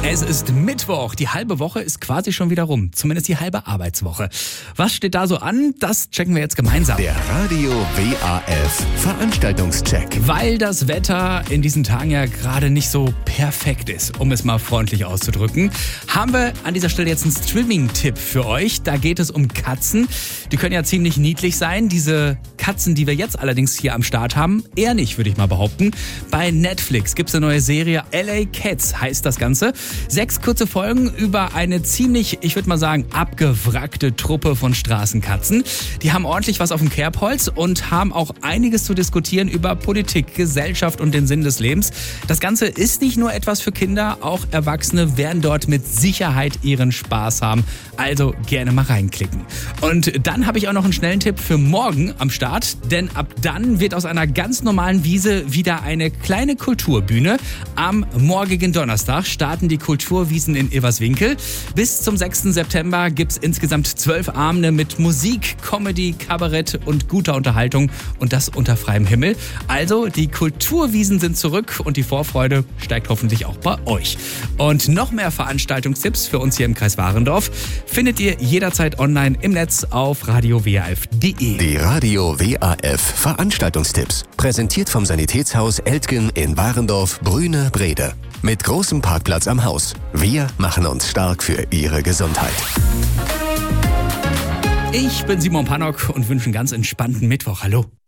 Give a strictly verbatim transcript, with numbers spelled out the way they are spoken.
Es ist Mittwoch, die halbe Woche ist quasi schon wieder rum, zumindest die halbe Arbeitswoche. Was steht da so an? Das checken wir jetzt gemeinsam. Der Radio W A F Veranstaltungscheck. Weil das Wetter in diesen Tagen ja gerade nicht so perfekt ist, um es mal freundlich auszudrücken, haben wir an dieser Stelle jetzt einen Streaming-Tipp für euch. Da geht es um Katzen. Die können ja ziemlich niedlich sein. Diese Katzen, die wir jetzt allerdings hier am Start haben, eher nicht, würde ich mal behaupten. Bei Netflix gibt es eine neue Serie, L A Cats heißt das Ganze. Sechs kurze Folgen über eine ziemlich, ich würde mal sagen, abgewrackte Truppe von Straßenkatzen. Die haben ordentlich was auf dem Kerbholz und haben auch einiges zu diskutieren über Politik, Gesellschaft und den Sinn des Lebens. Das Ganze ist nicht nur etwas für Kinder, auch Erwachsene werden dort mit Sicherheit ihren Spaß haben. Also gerne mal reinklicken. Und dann habe ich auch noch einen schnellen Tipp für morgen am Start, denn ab dann wird aus einer ganz normalen Wiese wieder eine kleine Kulturbühne. Am morgigen Donnerstag starten die Kulturwiesen in Ilverswinkel. Bis zum sechsten September gibt es insgesamt zwölf Abende mit Musik, Comedy, Kabarett und guter Unterhaltung und das unter freiem Himmel. Also die Kulturwiesen sind zurück und die Vorfreude steigt hoffentlich auch bei euch. Und noch mehr Veranstaltungstipps für uns hier im Kreis Warendorf findet ihr jederzeit online im Netz auf radio w a f punkt d e. Die Radio W A F Veranstaltungstipps. Präsentiert vom Sanitätshaus Eltgen in Warendorf, Brüne, Brede. Mit großem Parkplatz am Haus. Wir machen uns stark für Ihre Gesundheit. Ich bin Simon Pannock und wünsche einen ganz entspannten Mittwoch. Hallo.